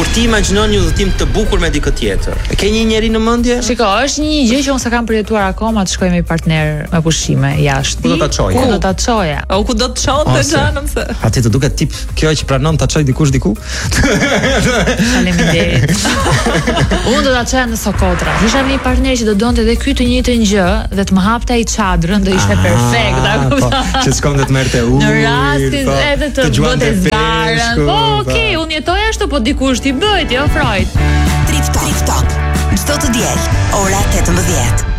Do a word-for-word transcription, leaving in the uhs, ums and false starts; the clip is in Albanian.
Kur ti imagjino një udhëtim të bukur me dikë tjetër, e ke një njeri në mendje? Shiko, është një gjë që unë s'kam përjetuar akoma të shkoj me partner me pushime jashtë. Ku do ta çoje? Ku do ta çoja? O ku do të çonte xhanëm se. Atë të duket tip kjo që pranon ta çoj dikush diku. Faleminderit. Unë do ta çoja në Sokotra. Isha me një partner që do donte edhe ky të njëjtën gjë dhe të më hapte ai çadrën, do ishte perfekt, a kupton? Që s'kam të merrte ujë. Në rastin edhe të bëte zgarën. Po, okay, unë jetoj ashtu, po dikush ti bëj, ti ofroj. Trip Talk. Çdo të diel, ora tetëmbëdhjetë.